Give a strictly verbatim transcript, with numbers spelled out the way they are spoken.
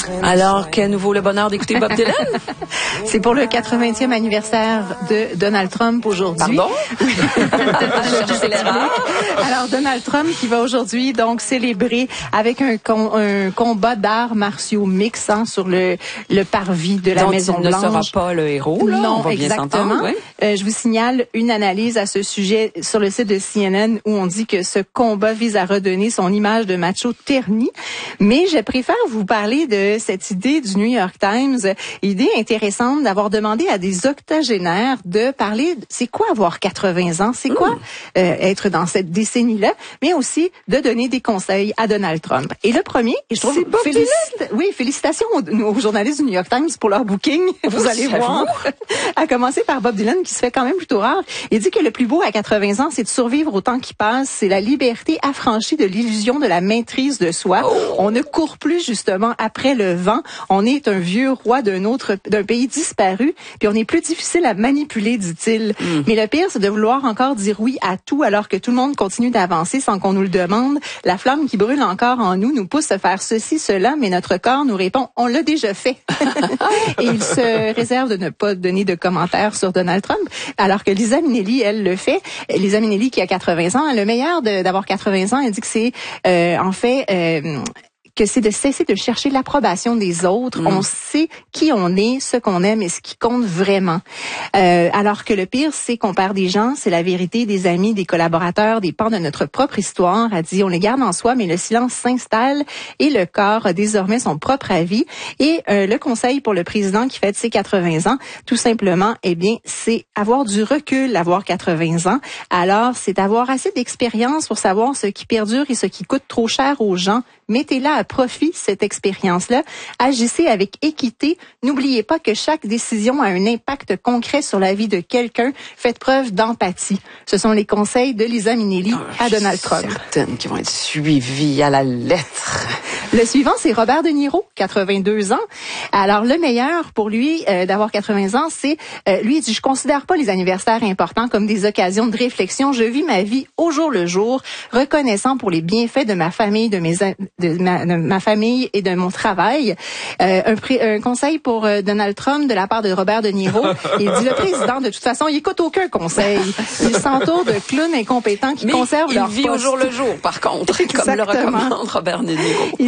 Alors, qu'à nouveau le bonheur d'écouter Bob Dylan? C'est pour le quatre-vingtième anniversaire de Donald Trump aujourd'hui. Pardon? Alors, Donald Trump qui va aujourd'hui donc célébrer avec un, com un combat d'arts martiaux mix hein, sur le, le parvis de la donc, Maison-Blanche. Il ne sera pas le héros, là? Non, on va exactement. Bien ouais. euh, je vous signale une analyse à ce sujet sur le site de C N N où on dit que ce combat vise à redonner son image de macho terni. Mais je préfère vous parler de cette idée du New York Times, idée intéressante d'avoir demandé à des octogénaires de parler, c'est quoi avoir quatre-vingts ans, c'est quoi euh, être dans cette décennie-là, mais aussi de donner des conseils à Donald Trump. Et le premier, et je trouve, félici oui, félicitations aux, aux journalistes du New York Times pour leur booking, vous allez voir, à commencer par Bob Dylan qui se fait quand même plutôt rare. Il dit que le plus beau à quatre-vingts ans, c'est de survivre au temps qui passe, c'est la liberté affranchie de l'illusion de la maîtrise de soi. Oh. On ne court plus justement après le vent, on est un vieux roi d'un autre d'un pays disparu, puis on est plus difficile à manipuler, dit-il. Mm. Mais le pire, c'est de vouloir encore dire oui à tout alors que tout le monde continue d'avancer sans qu'on nous le demande. La flamme qui brûle encore en nous nous pousse à faire ceci, cela, mais notre corps nous répond « on l'a déjà fait ». Et il se réserve de ne pas donner de commentaires sur Donald Trump, alors que Liza Minnelli, elle, le fait. Liza Minnelli qui a quatre-vingts ans, le meilleur d'avoir quatre-vingts ans, elle dit que c'est euh, en fait... Euh, que c'est de cesser de chercher l'approbation des autres. Mm. On sait qui on est, ce qu'on aime et ce qui compte vraiment. Euh, alors que le pire, c'est qu'on perd des gens, c'est la vérité, des amis, des collaborateurs, des pans de notre propre histoire. Elle dit, on les garde en soi, mais le silence s'installe et le corps a désormais son propre avis. Et euh, le conseil pour le président qui fête ses quatre-vingts ans, tout simplement, eh bien, c'est avoir du recul, avoir quatre-vingts ans. Alors, c'est avoir assez d'expérience pour savoir ce qui perdure et ce qui coûte trop cher aux gens. Mettez-la à profit, cette expérience-là. Agissez avec équité. N'oubliez pas que chaque décision a un impact concret sur la vie de quelqu'un. Faites preuve d'empathie. Ce sont les conseils de Liza Minnelli oh, à Donald Trump. Certaines qui vont être suivies à la lettre. Le suivant, c'est Robert De Niro, quatre-vingt-deux ans. Alors, le meilleur pour lui euh, d'avoir quatre-vingts ans, c'est, euh, lui, il dit, je considère pas les anniversaires importants comme des occasions de réflexion. Je vis ma vie au jour le jour, reconnaissant pour les bienfaits de ma famille, de mes de ma, de ma famille et de mon travail. Euh, un, pré, un conseil pour euh, Donald Trump de la part de Robert De Niro. Il dit, le président, de toute façon, il écoute aucun conseil. Il s'entoure de clowns incompétents qui Mais conservent il leur vit poste. Au jour le jour, par contre, comme le recommande Robert De Niro.